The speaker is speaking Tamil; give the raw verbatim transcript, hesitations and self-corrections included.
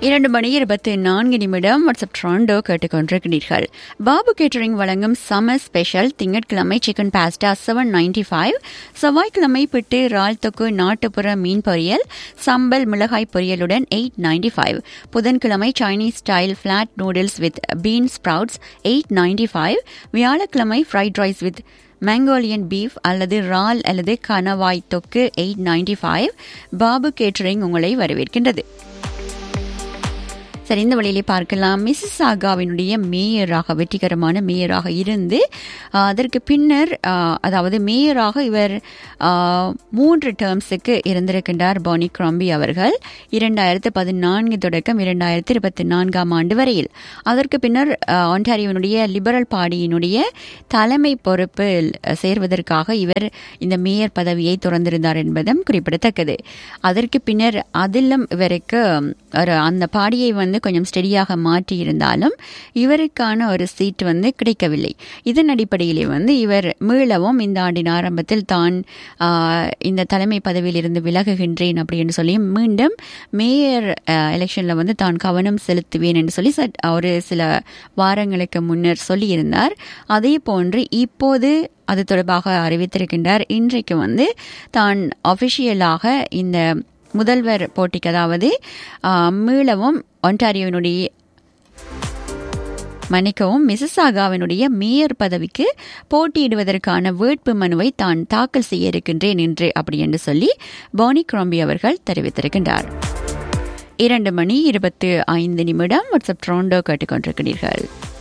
இரண்டு மணி இருபத்தி நான்கு நிமிடம் வாட்ஸ்அப் ட்ராண்டோ கேட்டுக்கொண்டிருக்கிறீர்கள். பாபு கேட்டரிங் வழங்கும் சம்மர் ஸ்பெஷல். திங்கட்கிழமை சிக்கன் பாஸ்டா செவன் நைன்டி ஃபைவ், செவ்வாய்க்கிழமை பிட்டு இறால் தொக்கு நாட்டுப்புற மீன் பொரியல் சம்பல் மிளகாய் பொரியலுடன் எயிட் நைன்டி ஃபைவ், புதன்கிழமை Chinese style flat noodles with been sprouts eight ninety five, வியாழக்கிழமை fried rice with Mongolian beef அல்லது ரால் அல்லது கணவாய் தொக்கு eight ninety five. Babu catering உங்களை வரவேற்கின்றது. சரி, இந்த வழியிலே பார்க்கலாம். மிசிசாகாவினுடைய மேயராக வெற்றிகரமான மேயராக இருந்து அதற்கு பின்னர் அதாவது மேயராக இவர் மூன்று டேர்ம்ஸுக்கு இருந்திருக்கின்றார் பானி கிராம்பி அவர்கள், இரண்டாயிரத்து பதினான்கு தொடக்கம் இரண்டாயிரத்து இருபத்தி நான்காம் ஆண்டு வரையில். அதற்கு பின்னர் ஒன்டாரியோனுடைய லிபரல் பார்ட்டியினுடைய தலைமை பொறுப்பில் சேர்வதற்காக இவர் இந்த மேயர் பதவியை துறந்திருந்தார் என்பதும் குறிப்பிடத்தக்கது. அதற்கு பின்னர் அதிலும் இவருக்கு ஒரு அந்த பாடியை வந்து கொஞ்சம் ஸ்டெடியாக மாற்றி இருந்தாலும் இவருக்கான ஒரு சீட் வந்து கிடைக்கவில்லை. இதன் அடிப்படையிலே வந்து இவர் மீளவும் இந்த ஆண்டின் ஆரம்பத்தில் தான் இந்த தலைமை பதவியில் இருந்து விலகுகின்றேன் அப்படின்னு சொல்லி மீண்டும் மேயர் எலெக்ஷன்ல வந்து தான் கவனம் செலுத்துவேன் என்று சொல்லி ஒரு சில வாரங்களுக்கு முன்னர் சொல்லியிருந்தார். அதே போன்று இப்போது அது தொடர்பாக அறிவித்திருக்கின்றார். இன்றைக்கு வந்து தான் ஆஃபிஷியலாக இந்த முதல்வர் போட்டிக்கு அதாவது மீளவும் ஒன்டாரியோனுடைய மன்னிக்கவும் மிசிசாகாவினுடைய மேயர் பதவிக்கு போட்டியிடுவதற்கான வேட்பு மனுவை தான் தாக்கல் செய்ய இருக்கின்றேன் என்று அப்படி என்று சொல்லி பானி கிராம்பி அவர்கள் தெரிவித்திருக்கின்றார். இரண்டு மணி இருபத்தி ஐந்து நிமிடம் வாட்ஸ்அப் ட்ரோண்டோ கேட்டுக்கொண்டிருக்கிறீர்கள்.